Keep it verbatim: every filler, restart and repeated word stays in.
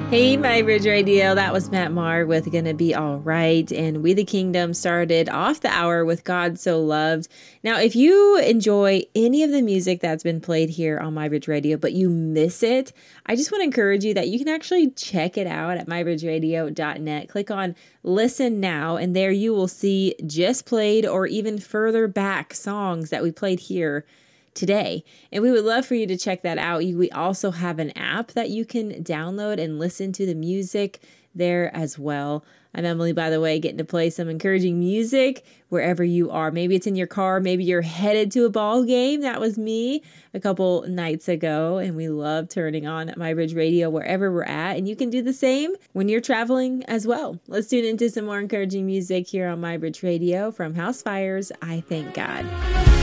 Hey, My Bridge Radio. That was Matt Maher with Gonna Be All Right. And We the Kingdom started off the hour with God So Loved. Now, if you enjoy any of the music that's been played here on My Bridge Radio, but you miss it, I just want to encourage you that you can actually check it out at my bridge radio dot net. Click on Listen Now, and there you will see just played or even further back songs that we played here today. And we would love for you to check that out. You, we also have an app that you can download and listen to the music there as well. I'm Emily, by the way, getting to play some encouraging music wherever you are. Maybe it's in your car. Maybe you're headed to a ball game. That was me a couple nights ago. And we love turning on My Bridge Radio wherever we're at. And you can do the same when you're traveling as well. Let's tune into some more encouraging music here on My Bridge Radio from House Fires. I Thank God.